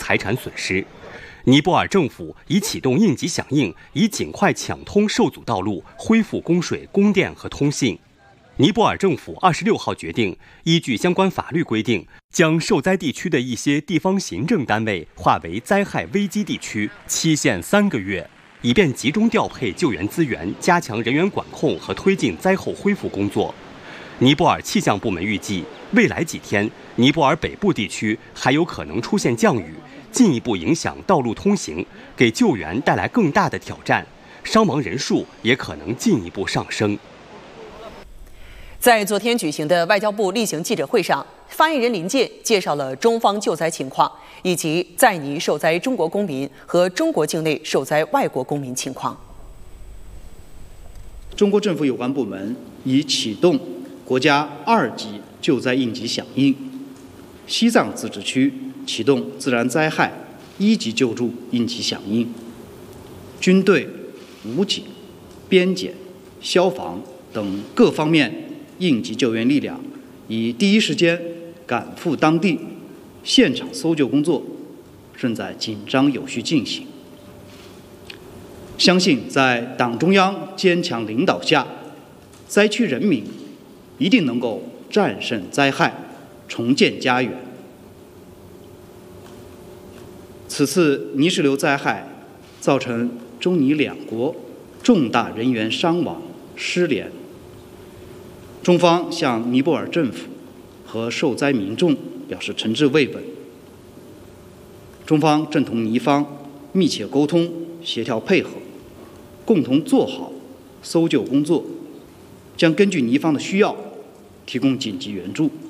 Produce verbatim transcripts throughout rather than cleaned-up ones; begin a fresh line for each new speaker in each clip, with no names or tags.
财产损失。尼泊尔政府已启动应急响应，以尽快抢通受阻道路，恢复供水、供电和通信。尼泊尔政府二十六号决定，依据相关法律规定，将受灾地区的一些地方行政单位划为灾害危机地区，期限三个月，以便集中调配救援资源，加强人员管控和推进灾后恢复工作。尼泊尔气象部门预计，未来几天，尼泊尔北部地区还有可能出现降雨，进一步影响道路通行，给救援带来更大的挑战，伤亡人数也可能进一步上升。
在昨天举行的外交部例行记者会上，发言人林健介绍了中方救灾情况，以及在尼受灾中国公民和中国境内受灾外国公民情况。
中国政府有关部门已启动国家二级救灾应急响应，西藏自治区启动自然灾害一级救助应急响应，军队、武警、边检、消防等各方面应急救援力量已第一时间赶赴当地，现场搜救工作正在紧张有序进行。相信在党中央坚强领导下，灾区人民一定能够战胜灾害，重建家园。此次泥石流灾害造成中尼两国重大人员伤亡、失联。中方向尼泊尔政府和受灾民众表示诚挚慰问。中方正同尼方密切沟通、协调配合，共同做好搜救工作，将根据尼方的需要提供紧急援助。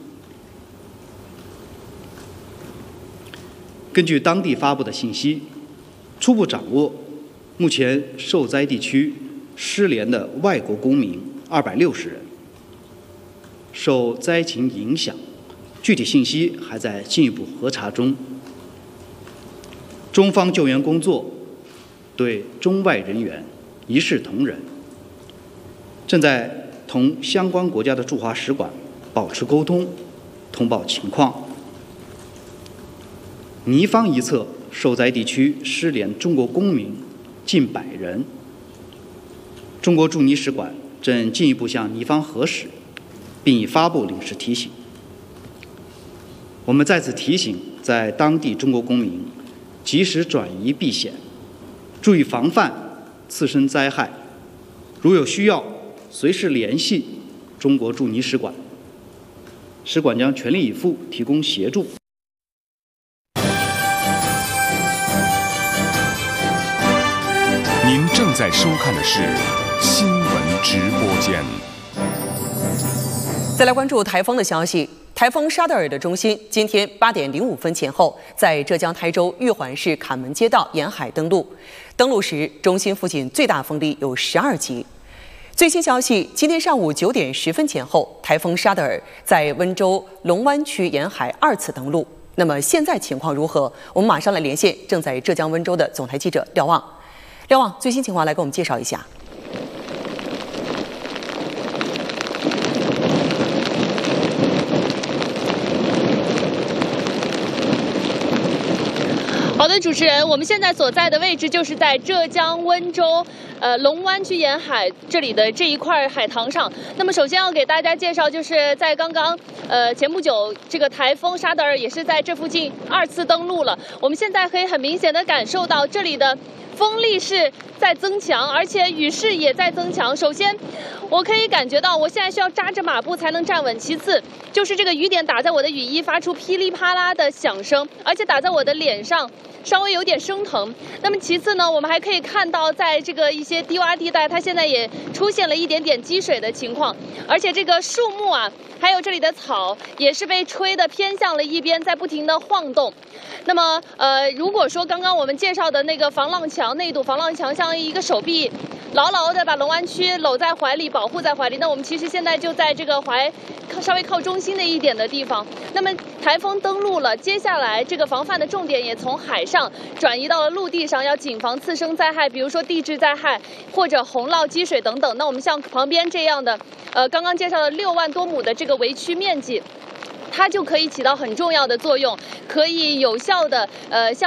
根据当地发布的信息，初步掌握目前受灾地区失联的外国公民二百六十人。受灾情影响，具体信息还在进一步核查中。中方救援工作对中外人员一视同仁，正在同相关国家的驻华使馆保持沟通，通报情况。尼方一侧受灾地区失联中国公民近百人，中国驻尼使馆正进一步向尼方核实，并已发布临时提醒。我们再次提醒在当地中国公民及时转移避险，注意防范次生灾害。如有需要，随时联系中国驻尼使馆，使馆将全力以赴提供协助。
您正在收看的是新闻直播间。
再来关注台风的消息。台风沙德尔的中心今天八点零五分前后，在浙江台州玉环市坎门街道沿海登陆。登陆时，中心附近最大风力有十二级。最新消息，今天上午九点十分前后，台风沙德尔在温州龙湾区沿海二次登陆。那么现在情况如何？我们马上来连线正在浙江温州的总台记者廖望。廖望，最新情况来给我们介绍一下。
好的，主持人，我们现在所在的位置就是在浙江温州，呃，龙湾区沿海这里的这一块海棠上。那么，首先要给大家介绍，就是在刚刚，呃，前不久，这个台风沙德尔也是在这附近二次登陆了。我们现在可以很明显的感受到这里的风力是在增强，而且雨势也在增强。首先，我可以感觉到我现在需要扎着马步才能站稳。其次，就是这个雨点打在我的雨衣，发出噼里啪啦的响声，而且打在我的脸上，稍微有点生疼。那么其次呢，我们还可以看到，在这个一些低洼地带，它现在也出现了一点点积水的情况，而且这个树木啊，还有这里的草也是被吹得偏向了一边，在不停的晃动。那么，呃，如果说刚刚我们介绍的那个防浪墙，那堵防浪墙像一个手臂牢牢的把龙湾区搂在怀里，保护在怀里。那我们其实现在就在这个怀稍微靠中心的一点的地方。那么台风登陆了，接下来这个防范的重点也从海上转移到了陆地上，要谨防次生灾害，比如说地质灾害或者洪涝积水等等。那我们像旁边这样的，呃，刚刚介绍了六万多亩的这个围区面积，它就可以起到很重要的作用，可以有效的呃向